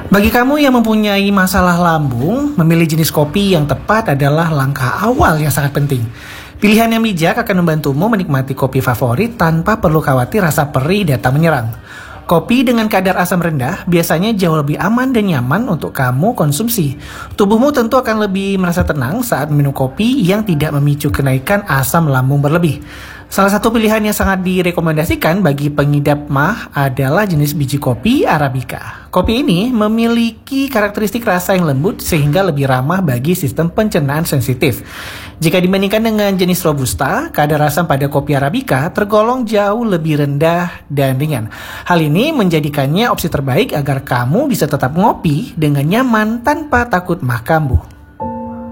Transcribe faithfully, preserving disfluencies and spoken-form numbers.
Bagi kamu yang mempunyai masalah lambung, memilih jenis kopi yang tepat adalah langkah awal yang sangat penting. Pilihan yang bijak akan membantumu menikmati kopi favorit tanpa perlu khawatir rasa perih datang menyerang. Kopi dengan kadar asam rendah biasanya jauh lebih aman dan nyaman untuk kamu konsumsi. Tubuhmu tentu akan lebih merasa tenang saat minum kopi yang tidak memicu kenaikan asam lambung berlebih. Salah satu pilihan yang sangat direkomendasikan bagi pengidap M A H adalah jenis biji kopi Arabica. Kopi ini memiliki karakteristik rasa yang lembut sehingga lebih ramah bagi sistem pencernaan sensitif. Jika dibandingkan dengan jenis Robusta, kadar asam pada kopi Arabica tergolong jauh lebih rendah dan ringan. Hal ini menjadikannya opsi terbaik agar kamu bisa tetap ngopi dengan nyaman tanpa takut M A H kambuh.